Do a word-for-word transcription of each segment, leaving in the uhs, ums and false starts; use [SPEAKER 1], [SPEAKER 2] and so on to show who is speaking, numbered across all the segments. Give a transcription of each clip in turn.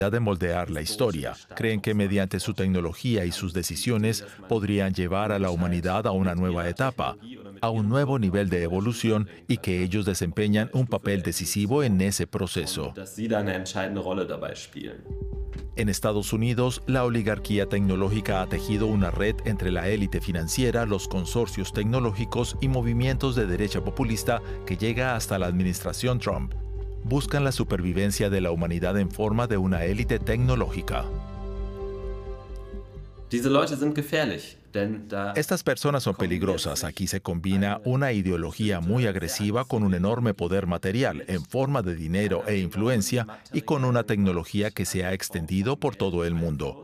[SPEAKER 1] de moldear la historia. Creen que mediante su tecnología y sus decisiones podrían llevar a la humanidad a una nueva etapa, a un nuevo nivel de evolución y que ellos desempeñan un papel decisivo en ese proceso. En Estados Unidos, la oligarquía tecnológica ha tejido una red entre la élite financiera, los consorcios tecnológicos y movimientos de derecha populista que llega hasta la administración Trump. Buscan la supervivencia de la humanidad en forma de una élite tecnológica. Estas personas son peligrosas. Aquí se combina una ideología muy agresiva con un enorme poder material en forma de dinero e influencia y con una tecnología que se ha extendido por todo el mundo.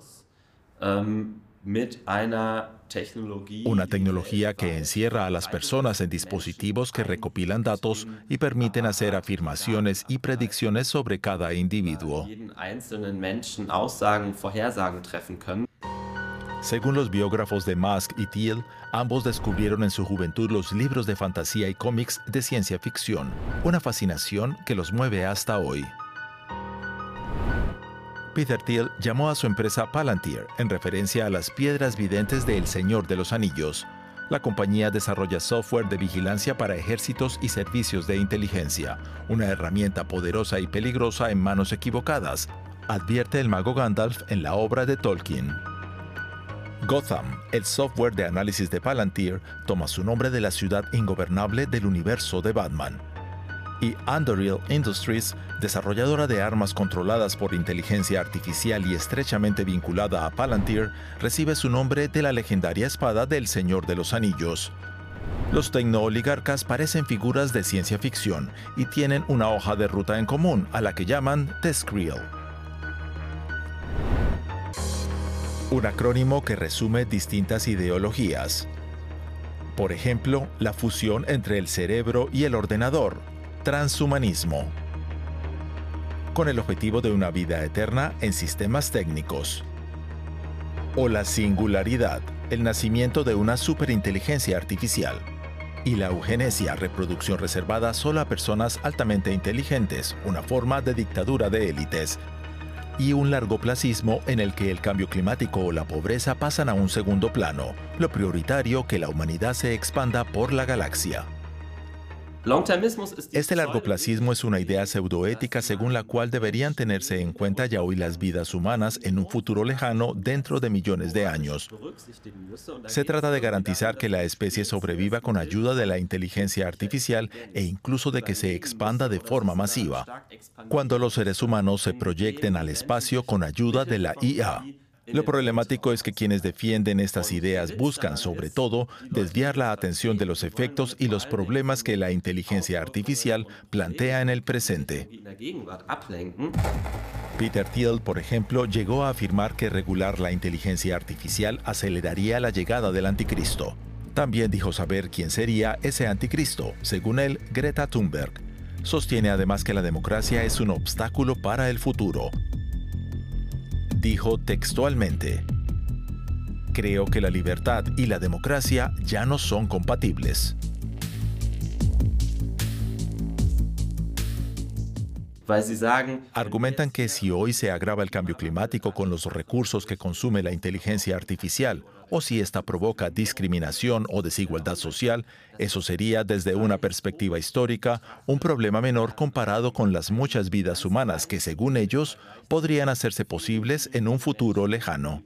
[SPEAKER 1] Una tecnología que encierra a las personas en dispositivos que recopilan datos y permiten hacer afirmaciones y predicciones sobre cada individuo. Según los biógrafos de Musk y Thiel, ambos descubrieron en su juventud los libros de fantasía y cómics de ciencia ficción, una fascinación que los mueve hasta hoy. Peter Thiel llamó a su empresa Palantir en referencia a las piedras videntes de El Señor de los Anillos. La compañía desarrolla software de vigilancia para ejércitos y servicios de inteligencia, una herramienta poderosa y peligrosa en manos equivocadas, advierte el mago Gandalf en la obra de Tolkien. Gotham, el software de análisis de Palantir, toma su nombre de la ciudad ingobernable del universo de Batman. Y Anduril Industries, desarrolladora de armas controladas por inteligencia artificial y estrechamente vinculada a Palantir, recibe su nombre de la legendaria espada del Señor de los Anillos. Los tecnooligarcas parecen figuras de ciencia ficción y tienen una hoja de ruta en común, a la que llaman TESCREAL. Un acrónimo que resume distintas ideologías. Por ejemplo, la fusión entre el cerebro y el ordenador, transhumanismo, con el objetivo de una vida eterna en sistemas técnicos. O la singularidad, el nacimiento de una superinteligencia artificial. Y la eugenesia, reproducción reservada solo a personas altamente inteligentes, una forma de dictadura de élites. Y un largoplacismo en el que el cambio climático o la pobreza pasan a un segundo plano, lo prioritario que la humanidad se expanda por la galaxia. Este largoplacismo es una idea pseudoética según la cual deberían tenerse en cuenta ya hoy las vidas humanas en un futuro lejano dentro de millones de años. Se trata de garantizar que la especie sobreviva con ayuda de la inteligencia artificial e incluso de que se expanda de forma masiva, cuando los seres humanos se proyecten al espacio con ayuda de la I A. Lo problemático es que quienes defienden estas ideas buscan, sobre todo, desviar la atención de los efectos y los problemas que la inteligencia artificial plantea en el presente. Peter Thiel, por ejemplo, llegó a afirmar que regular la inteligencia artificial aceleraría la llegada del anticristo. También dijo saber quién sería ese anticristo, según él, Greta Thunberg. Sostiene además que la democracia es un obstáculo para el futuro. Dijo textualmente: "Creo que la libertad y la democracia ya no son compatibles". Argumentan que si hoy se agrava el cambio climático con los recursos que consume la inteligencia artificial, o si esta provoca discriminación o desigualdad social, eso sería, desde una perspectiva histórica, un problema menor comparado con las muchas vidas humanas que, según ellos, podrían hacerse posibles en un futuro lejano.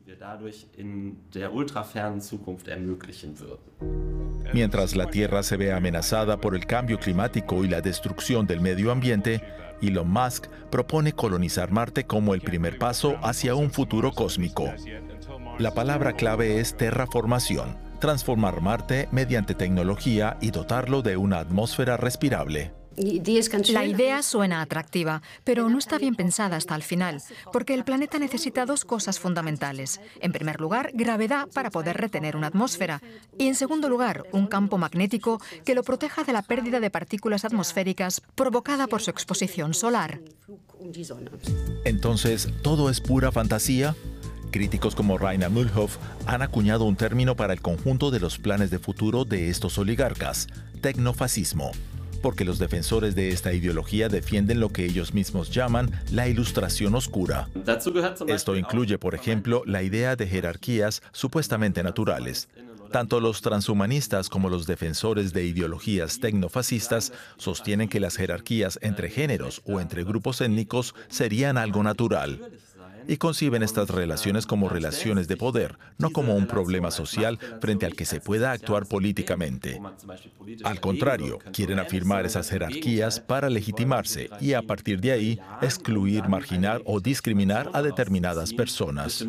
[SPEAKER 1] Mientras la Tierra se ve amenazada por el cambio climático y la destrucción del medio ambiente, Elon Musk propone colonizar Marte como el primer paso hacia un futuro cósmico. La palabra clave es terraformación, transformar Marte mediante tecnología y dotarlo de una atmósfera respirable.
[SPEAKER 2] La idea suena atractiva, pero no está bien pensada hasta el final, porque el planeta necesita dos cosas fundamentales. En primer lugar, gravedad para poder retener una atmósfera. Y en segundo lugar, un campo magnético que lo proteja de la pérdida de partículas atmosféricas provocada por su exposición solar.
[SPEAKER 1] Entonces, ¿todo es pura fantasía? Críticos como Rainer Mühlhoff han acuñado un término para el conjunto de los planes de futuro de estos oligarcas: tecnofascismo. porque los defensores de esta ideología defienden lo que ellos mismos llaman la ilustración oscura. Esto incluye, por ejemplo, la idea de jerarquías supuestamente naturales. Tanto los transhumanistas como los defensores de ideologías tecnofascistas sostienen que las jerarquías entre géneros o entre grupos étnicos serían algo natural. Y conciben estas relaciones como relaciones de poder, no como un problema social frente al que se pueda actuar políticamente. Al contrario, quieren afirmar esas jerarquías para legitimarse y a partir de ahí excluir, marginar o discriminar a determinadas personas.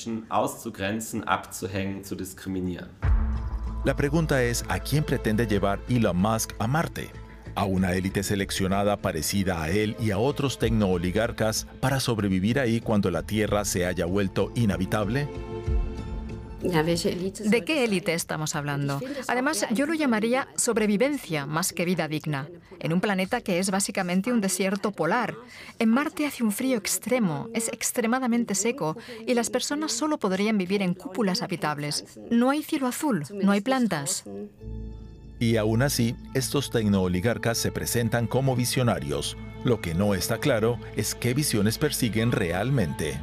[SPEAKER 1] La pregunta es, ¿a quién pretende llevar Elon Musk a Marte? ¿A una élite seleccionada parecida a él y a otros tecnooligarcas para sobrevivir ahí cuando la Tierra se haya vuelto inhabitable?
[SPEAKER 2] ¿De qué élite estamos hablando? Además, yo lo llamaría sobrevivencia más que vida digna, en un planeta que es básicamente un desierto polar. En Marte hace un frío extremo, es extremadamente seco y las personas solo podrían vivir en cúpulas habitables. No hay cielo azul, no hay plantas.
[SPEAKER 1] Y aún así, estos tecnooligarcas se presentan como visionarios. Lo que no está claro es qué visiones persiguen realmente.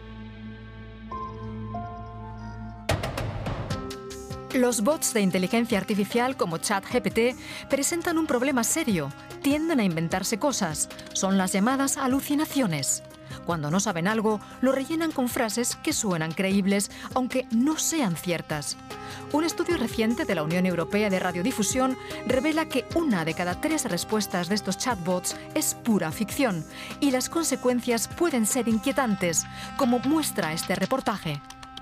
[SPEAKER 2] Los bots de inteligencia artificial como ChatGPT presentan un problema serio. Tienden a inventarse cosas. Son las llamadas alucinaciones. Cuando no saben algo, lo rellenan con frases que suenan creíbles, aunque no sean ciertas. Un estudio reciente de la Unión Europea de Radiodifusión revela que una de cada tres respuestas de estos chatbots es pura ficción, y las consecuencias pueden ser inquietantes, como muestra este reportaje.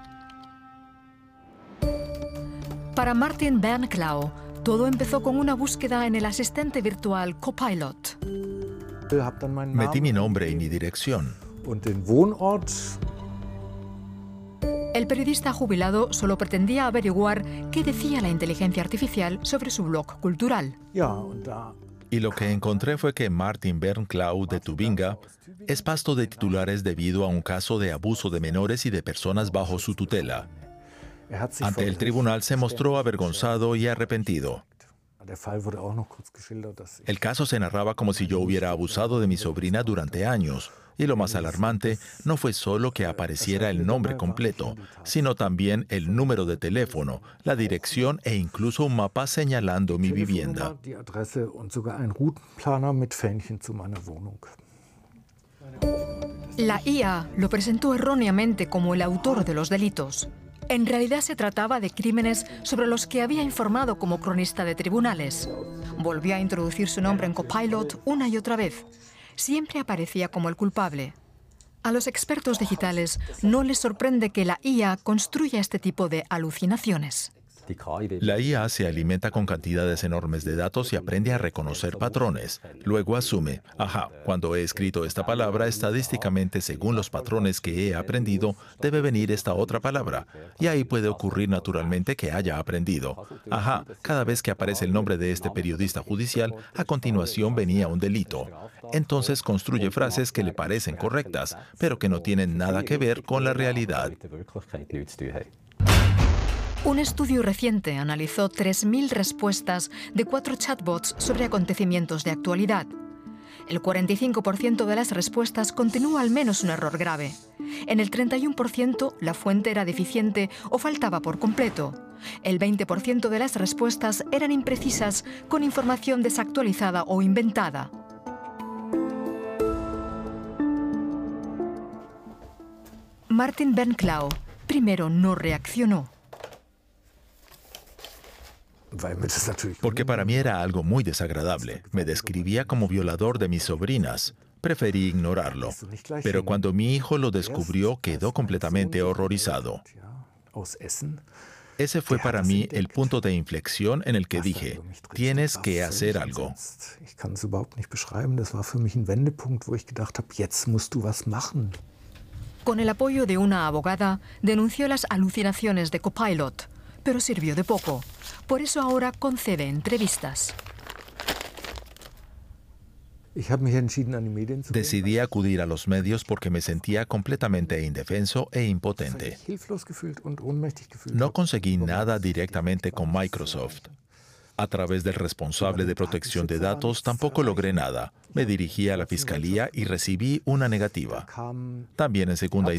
[SPEAKER 2] Para Martin Bernklau, todo empezó con una búsqueda en el asistente virtual Copilot.
[SPEAKER 1] Metí mi nombre y mi dirección.
[SPEAKER 2] El periodista jubilado solo pretendía averiguar qué decía la inteligencia artificial sobre su blog cultural.
[SPEAKER 1] Y lo que encontré fue que Martin Bernklau de Tubinga es pasto de titulares debido a un caso de abuso de menores y de personas bajo su tutela. Ante el tribunal se mostró avergonzado y arrepentido. El caso se narraba como si yo hubiera abusado de mi sobrina durante años. Y lo más alarmante no fue solo que apareciera el nombre completo, sino también el número de teléfono, la dirección e incluso un mapa señalando mi vivienda.
[SPEAKER 2] La I A lo presentó erróneamente como el autor de los delitos. En realidad se trataba de crímenes sobre los que había informado como cronista de tribunales. Volvió a introducir su nombre en Copilot una y otra vez. Siempre aparecía como el culpable. A los expertos digitales no les sorprende que la I A construya este tipo de alucinaciones.
[SPEAKER 1] La I A se alimenta con cantidades enormes de datos y aprende a reconocer patrones. Luego asume, ajá, cuando he escrito esta palabra, estadísticamente, según los patrones que he aprendido, debe venir esta otra palabra. Y ahí puede ocurrir naturalmente que haya aprendido. Ajá, cada vez que aparece el nombre de este periodista judicial, a continuación venía un delito. Entonces construye frases que le parecen correctas, pero que no tienen nada que ver con la realidad.
[SPEAKER 2] Un estudio reciente analizó tres mil respuestas de cuatro chatbots sobre acontecimientos de actualidad. El cuarenta y cinco por ciento de las respuestas contenía al menos un error grave. En el treinta y uno por ciento la fuente era deficiente o faltaba por completo. El veinte por ciento de las respuestas eran imprecisas, con información desactualizada o inventada. Martin Bernklau primero no reaccionó.
[SPEAKER 1] Porque para mí era algo muy desagradable. Me describía como violador de mis sobrinas. Preferí ignorarlo. Pero cuando mi hijo lo descubrió, quedó completamente horrorizado. Ese fue para mí el punto de inflexión en el que dije, tienes que hacer algo.
[SPEAKER 2] Con el apoyo de una abogada, denunció las alucinaciones de Copilot, pero sirvió de poco. Por eso ahora concede entrevistas.
[SPEAKER 1] Decidí acudir a los medios porque me sentía completamente indefenso e impotente. No conseguí nada directamente con Microsoft. A través del responsable de protección de datos tampoco logré nada. Me dirigí a la fiscalía y recibí una negativa. También en segunda